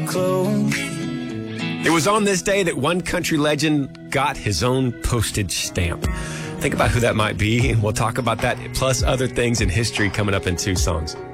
clothes. It was on this day that one country legend got his own postage stamp. Think about who that might be, and we'll talk about that plus other things in history coming up in 2 songs.